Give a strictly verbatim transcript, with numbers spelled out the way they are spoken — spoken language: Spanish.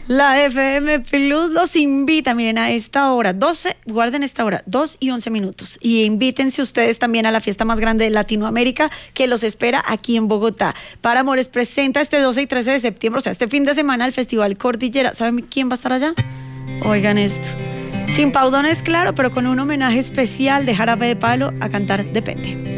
La F M Plus los invita, miren, a esta hora, doce, guarden esta hora, dos y once minutos. Y invítense ustedes también a la fiesta más grande de Latinoamérica que los espera aquí en Bogotá. Páramo les presenta este doce y trece de septiembre, o sea, este fin de semana, el Festival Cordillera. ¿Saben quién va a estar allá? Oigan esto. Sin Paudones, claro, pero con un homenaje especial de Jarabe de Palo a cantar Depende.